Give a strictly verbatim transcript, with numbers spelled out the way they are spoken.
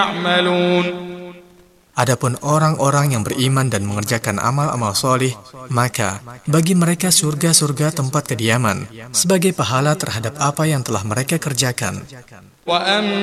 Adapun orang-orang yang beriman dan mengerjakan amal-amal solih, maka bagi mereka surga-surga tempat kediaman, sebagai pahala terhadap apa yang telah mereka kerjakan.